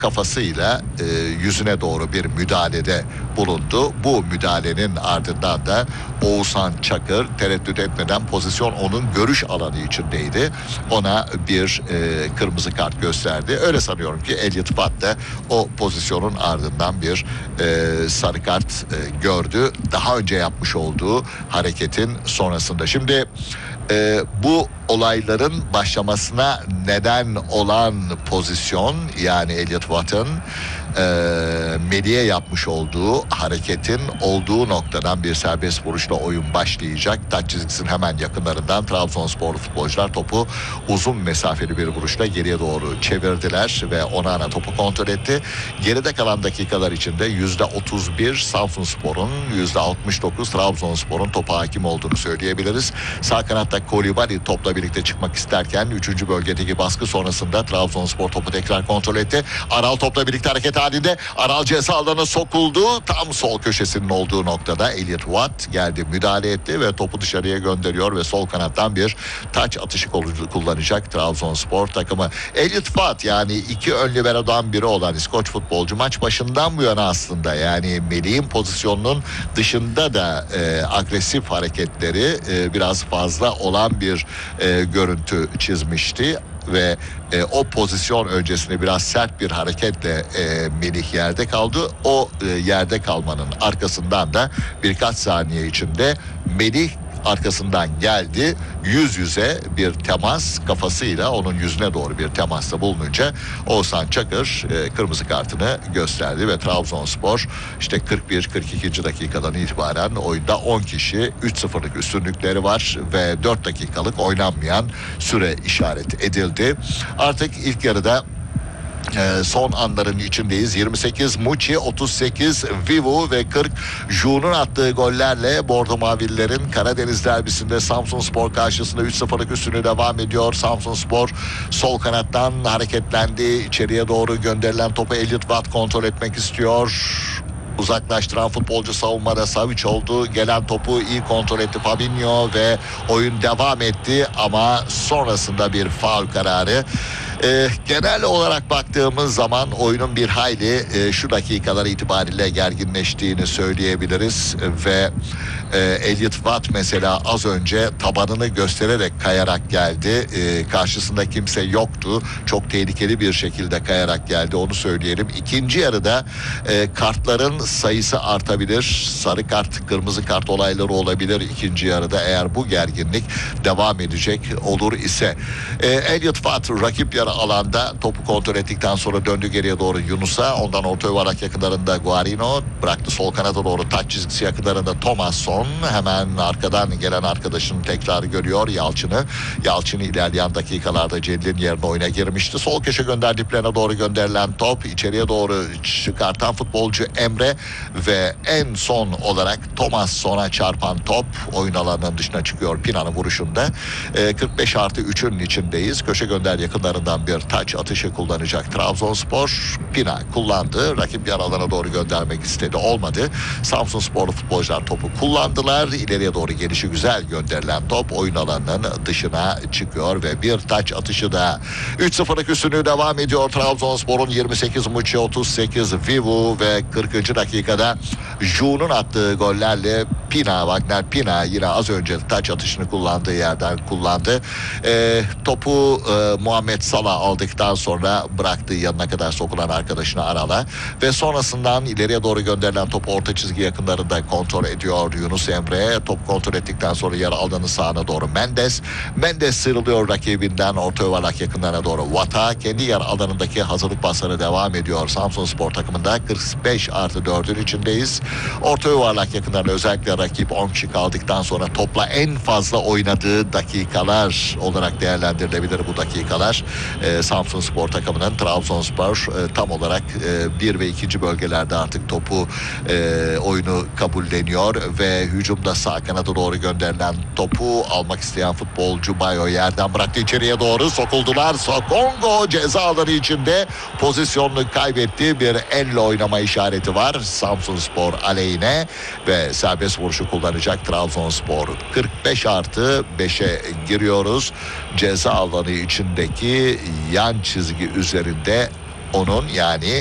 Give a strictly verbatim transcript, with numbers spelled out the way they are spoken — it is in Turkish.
kafasıyla e, yüzüne doğru bir müdahalede bulundu. Bu müdahalenin ardından da Oğuzhan Çakır tereddüt etmeden pozisyon onun görüş alanı içindeydi. Ona bir e, kırmızı kart gösterdi. Öyle sanıyorum ki Elliot Watt da o pozisyonun ardından bir e, sarı kart e, gördü. Daha önce yapmış olduğu hareketin sonrasında. Şimdi e, bu olayların başlamasına neden olan pozisyon, yani Elliot Watt'ın e, Melih'e yapmış olduğu hareketin olduğu noktadan bir serbest vuruşla oyun başlayacak. Taç çizgisinin hemen yakınlarından Trabzonspor futbolcular topu uzun mesafeli bir vuruşla geriye doğru çevirdiler ve Onana topu kontrol etti. Geride kalan dakikalar içinde yüzde otuz bir Samsunspor'un, yüzde altmış dokuz Trabzonspor'un topa hakim olduğunu söyleyebiliriz. Sağ kanatta Kolibali topla birlikte çıkmak isterken üçüncü bölgedeki baskı sonrasında Trabzonspor topu tekrar kontrol etti. Aral topla birlikte hareket halinde. Aral ceza alanına sokuldu. Tam sol köşesinin olduğu noktada Elliot Watt geldi, müdahale etti ve topu dışarıya gönderiyor ve sol kanattan bir taç atışı kullanacak Trabzonspor takımı. Elliot Watt, yani iki ön libero'dan biri olan İskoç futbolcu, maç başından bu yana aslında yani Melih'in pozisyonunun dışında da e, agresif hareketleri e, biraz fazla olan bir e, görüntü çizmişti ve e, o pozisyon öncesinde biraz sert bir hareketle e, Melih yerde kaldı. O e, yerde kalmanın arkasından da birkaç saniye içinde Melih arkasından geldi. Yüz yüze bir temas, kafasıyla onun yüzüne doğru bir temasta bulununca Oğuzhan Çakır e, kırmızı kartını gösterdi ve Trabzonspor işte kırk bir kırk ikinci dakikadan itibaren oyunda on kişi, üç sıfırlık üstünlükleri var ve dört dakikalık oynanmayan süre işaret edildi. Artık ilk yarıda Ee, son anların içindeyiz. yirmi sekiz Muçi, otuz sekiz Vivu ve kırk Ju'nun attığı gollerle Bordo Mavililerin Karadeniz derbisinde Samsunspor karşısında üç sıfırlık üstünlüğü devam ediyor. Samsunspor sol kanattan hareketlendi. İçeriye doğru gönderilen topu Elliot Watt kontrol etmek istiyor. Uzaklaştıran futbolcu savunmada Savic oldu. Gelen topu iyi kontrol etti Fabinho ve oyun devam etti ama sonrasında bir faul kararı. Ee, genel olarak baktığımız zaman oyunun bir hayli e, şu dakikalar itibariyle gerginleştiğini söyleyebiliriz ve e, Elliot Watt mesela az önce tabanını göstererek kayarak geldi. E, karşısında kimse yoktu. Çok tehlikeli bir şekilde kayarak geldi, onu söyleyelim. İkinci yarıda e, kartların sayısı artabilir. Sarı kart, kırmızı kart olayları olabilir ikinci yarıda eğer bu gerginlik devam edecek olur ise. E, Elliot Watt rakip yarı alanda topu kontrol ettikten sonra döndü geriye doğru Yunus'a. Ondan orta yuvarlak yakınlarında Guarino bıraktı sol kanada doğru, taç çizgisi yakınlarında Thomasson. Hemen arkadan gelen arkadaşını tekrar görüyor, Yalçın'ı. Yalçın'ı ilerleyen dakikalarda Celil'in yerine oyuna girmişti. Sol köşe gönderdiklerine doğru gönderilen top içeriye doğru çıkartan futbolcu Emre ve en son olarak Thomasson'a çarpan top oyun alanının dışına çıkıyor Pina'nın vuruşunda. E, kırk beş artı üçün içindeyiz. Köşe gönder yakınlarından bir taç atışı kullanacak Trabzonspor. Pina kullandı. Rakip yer alana doğru göndermek istedi. Olmadı. Samsunsporlu futbolcular topu kullandılar. İleriye doğru gelişi güzel gönderilen top oyun alanının dışına çıkıyor ve bir taç atışı da üç sıfırlık üstünlüğü devam ediyor Trabzonspor'un. yirmi sekiz Muçi, otuz sekiz Vivu ve kırkıncı dakikada Ju'nun attığı gollerle Pina, Wagner Pina yine az önce taç atışını kullandığı yerden kullandı. E, topu e, Muhammed Salah aldıktan sonra bıraktığı yanına kadar sokulan arkadaşını Aral'a ve sonrasından ileriye doğru gönderilen topu orta çizgi yakınlarında kontrol ediyor Yunus Emre. Top kontrol ettikten sonra yer alanın sağına doğru Mendes. Mendes sıyrılıyor rakibinden, orta yuvarlak yakınlarına doğru Watt'a. Kendi yer alanındaki hazırlık pasları devam ediyor Samsunspor takımında. kırk beş artı dördün içindeyiz. Orta yuvarlak yakınlarına özellikle rakip on kişi kaldıktan sonra topla en fazla oynadığı dakikalar olarak değerlendirilebilir bu dakikalar. Ee, Samsunspor takımının. Trabzonspor e, tam olarak e, bir ve ikinci bölgelerde artık topu e, oyunu kabulleniyor ve hücumda sağ kanada doğru gönderilen topu almak isteyen futbolcu Bayo yerden bıraktı, içeriye doğru sokuldular. Sokongo ceza alanı içinde pozisyonunu kaybetti. Bir elle oynama işareti var Samsunspor aleyhine ve serbest vuruşu kullanacak Trabzonspor. kırk beş artı beşe giriyoruz. Ceza alanı içindeki yan çizgi üzerinde onun yani